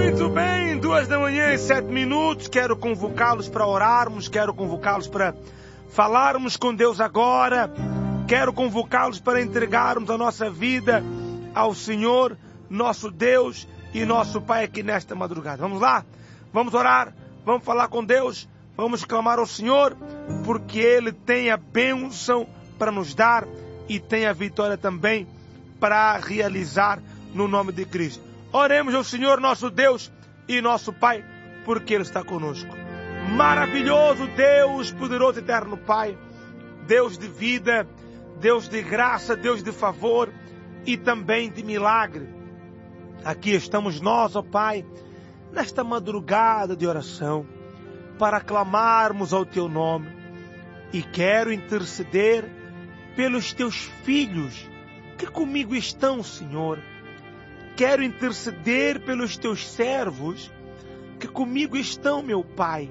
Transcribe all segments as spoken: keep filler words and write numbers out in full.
Muito bem, duas da manhã e sete minutos. Quero convocá-los para orarmos, quero convocá-los para falarmos com Deus agora. Quero convocá-los para entregarmos a nossa vida ao Senhor, nosso Deus e nosso Pai aqui nesta madrugada. Vamos lá? Vamos orar, vamos falar com Deus, vamos clamar ao Senhor, porque Ele tem a bênção para nos dar e tem a vitória também para realizar no nome de Cristo. Oremos ao Senhor, nosso Deus e nosso Pai, porque Ele está conosco. Maravilhoso Deus, poderoso eterno Pai, Deus de vida, Deus de graça, Deus de favor e também de milagre. Aqui estamos nós, ó Pai, nesta madrugada de oração, para clamarmos ao Teu nome. E quero interceder pelos Teus filhos que comigo estão, Senhor. Quero interceder pelos Teus servos que comigo estão, meu Pai.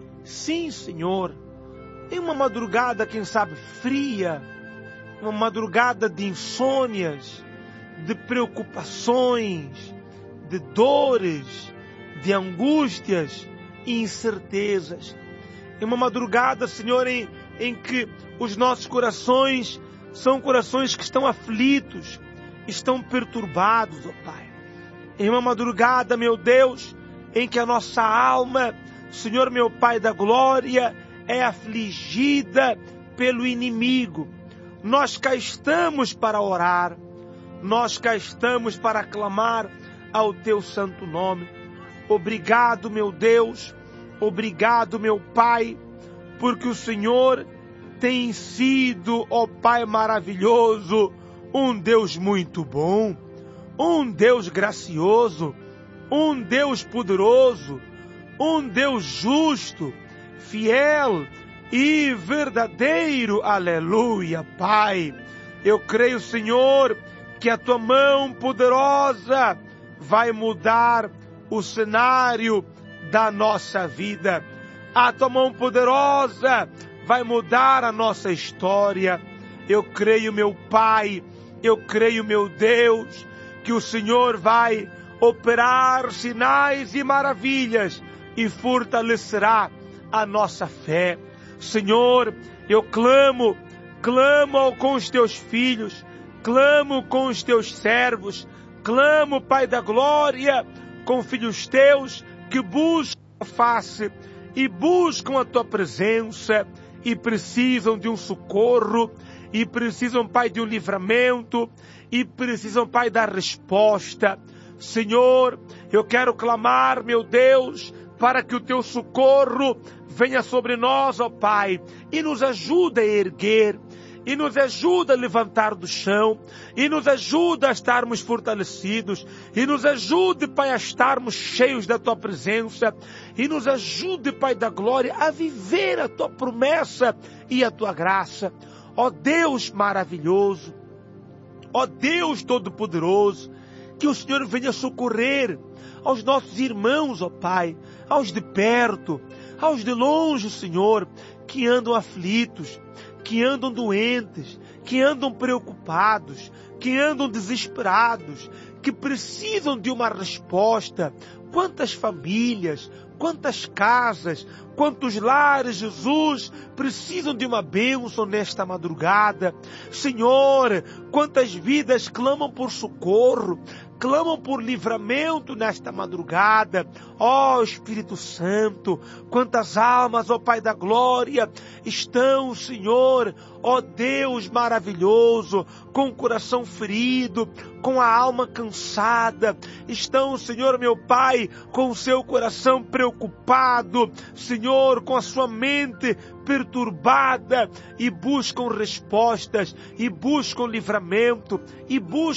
Sim, Senhor, em uma madrugada, quem sabe, fria, uma madrugada de insônias, de preocupações, de dores, de angústias e incertezas. Em uma madrugada, Senhor, em, em que os nossos corações são corações que estão aflitos, estão perturbados, ó Pai. Em uma madrugada, meu Deus, em que a nossa alma, Senhor, meu Pai da glória, é afligida pelo inimigo. Nós cá estamos para orar, nós cá estamos para clamar ao Teu santo nome. Obrigado, meu Deus, obrigado, meu Pai, porque o Senhor tem sido, ó Pai maravilhoso, um Deus muito bom, um Deus gracioso, um Deus poderoso, um Deus justo, fiel e verdadeiro. Aleluia, Pai. Eu creio, Senhor, que a Tua mão poderosa vai mudar o cenário da nossa vida. A Tua mão poderosa vai mudar a nossa história. Eu creio, meu Pai, eu creio, meu Deus, que o Senhor vai operar sinais e maravilhas e fortalecerá a nossa fé. Senhor, eu clamo, clamo com os Teus filhos, clamo com os Teus servos, clamo, Pai da glória, com filhos Teus que buscam a face e buscam a Tua presença e precisam de um socorro, e precisam, Pai, de um livramento, e precisam, Pai, da resposta. Senhor, eu quero clamar, meu Deus, para que o Teu socorro venha sobre nós, ó Pai, e nos ajude a erguer, e nos ajuda a levantar do chão, e nos ajuda a estarmos fortalecidos, e nos ajude, Pai, a estarmos cheios da Tua presença, e nos ajude, Pai da glória, a viver a Tua promessa e a Tua graça. Ó Deus maravilhoso, ó Deus todo-poderoso, que o Senhor venha socorrer aos nossos irmãos, ó Pai, aos de perto, aos de longe, Senhor, que andam aflitos, que andam doentes, que andam preocupados, que andam desesperados, que precisam de uma resposta. Quantas famílias, quantas casas, quantos lares, Jesus, precisam de uma bênção nesta madrugada. Senhor, quantas vidas clamam por socorro, clamam por livramento nesta madrugada. Ó Espírito Santo, quantas almas, ó Pai da glória, estão, Senhor, ó Deus maravilhoso, com o coração ferido, com a alma cansada, estão, Senhor, meu Pai, com o seu coração preocupado, Senhor, com a sua mente perturbada, e buscam respostas, e buscam livramento, e buscam